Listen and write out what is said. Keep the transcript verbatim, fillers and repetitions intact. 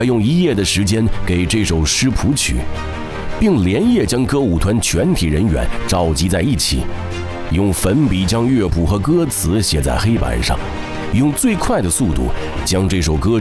用一夜的时间给这首诗谱曲，并连夜将歌舞团全体人员召集在一起，用粉笔将乐谱和歌词写在黑板上，用最快的速度将这首歌